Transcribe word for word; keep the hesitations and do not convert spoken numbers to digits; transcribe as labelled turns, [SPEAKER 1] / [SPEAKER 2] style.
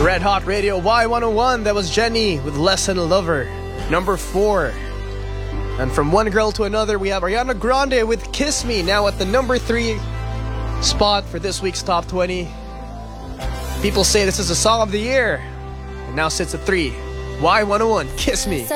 [SPEAKER 1] Red Hot Radio Y one oh one, that was Jenny with Less Than a Lover. Number four. And from one girl to another, we have Ariana Grande with Kiss Me, now at the number three spot for this week's Top twenty. People say this is a song of the year. It now sits at three. Y one oh one, Kiss Me.